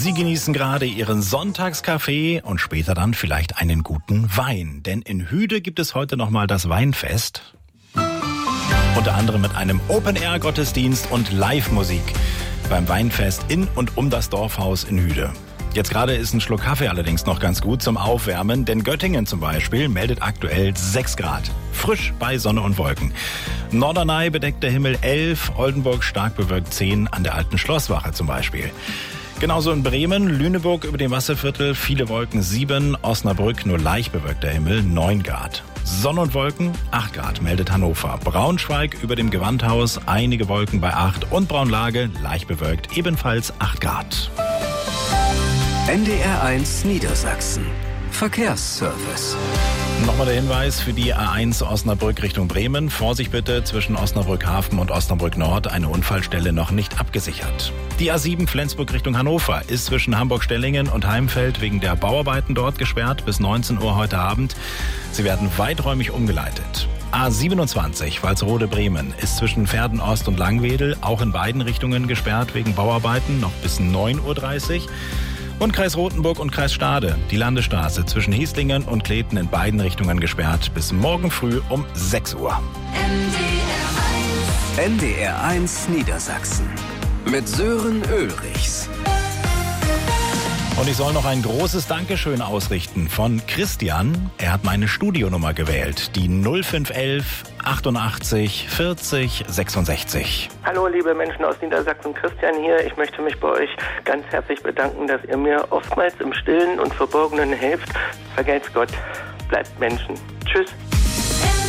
Sie genießen gerade Ihren Sonntagskaffee und später dann vielleicht einen guten Wein. Denn in Hüde gibt es heute nochmal das Weinfest. Unter anderem mit einem Open-Air-Gottesdienst und Live-Musik beim Weinfest in und um das Dorfhaus in Hüde. Jetzt gerade ist ein Schluck Kaffee allerdings noch ganz gut zum Aufwärmen, denn Göttingen zum Beispiel meldet aktuell 6 Grad. Frisch bei Sonne und Wolken. Norderney bedeckter Himmel 11, Oldenburg stark bewölkt 10, an der alten Schlosswache zum Beispiel. Genauso in Bremen, Lüneburg über dem Wasserviertel, viele Wolken 7, Osnabrück nur leicht bewölkter Himmel 9 Grad. Sonne und Wolken 8 Grad, meldet Hannover. Braunschweig über dem Gewandhaus, einige Wolken bei 8 und Braunlage leicht bewölkt, ebenfalls 8 Grad. NDR1 Niedersachsen. Verkehrsservice. Nochmal der Hinweis für die A1 Osnabrück Richtung Bremen. Vorsicht bitte, zwischen Osnabrück Hafen und Osnabrück Nord eine Unfallstelle noch nicht abgesichert. Die A7 Flensburg Richtung Hannover ist zwischen Hamburg-Stellingen und Heimfeld wegen der Bauarbeiten dort gesperrt bis 19 Uhr heute Abend. Sie werden weiträumig umgeleitet. A27 Walsrode-Bremen ist zwischen Verden-Ost und Langwedel auch in beiden Richtungen gesperrt wegen Bauarbeiten noch bis 9.30 Uhr. Und Kreis Rothenburg und Kreis Stade, die Landesstraße zwischen Hieslingen und Kleten in beiden Richtungen gesperrt bis morgen früh um 6 Uhr. NDR1 Niedersachsen mit Sören Ulrichs. Und ich soll noch ein großes Dankeschön ausrichten von Christian. Er hat meine Studionummer gewählt, die 0511 88 40 66. Hallo liebe Menschen aus Niedersachsen, Christian hier. Ich möchte mich bei euch ganz herzlich bedanken, dass ihr mir oftmals im Stillen und Verborgenen helft. Vergelt's Gott, bleibt Menschen. Tschüss.